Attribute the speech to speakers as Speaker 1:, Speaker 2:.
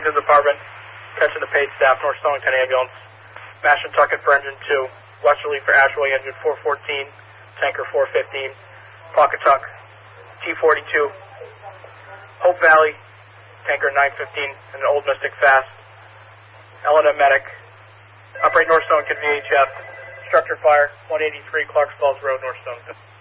Speaker 1: Stonington Department, attention to paid staff, North Stonington Ambulance, Mashantucket for Engine 2, Westerly for Ashway Engine 414, Tanker 415, Pawcatuck T42, Hope Valley, Tanker 915, and Old Mystic Fast, L&M Medic, Operate North Stonington VHF, Structure Fire, 183 Clarks Falls Road, North Stonington.